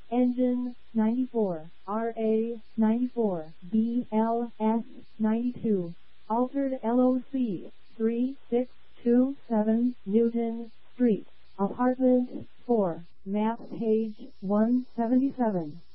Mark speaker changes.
Speaker 1: Engine 94, RA 94, BLS 92, altered LOC 3627 Newton Street, Apartment 4, map page 177.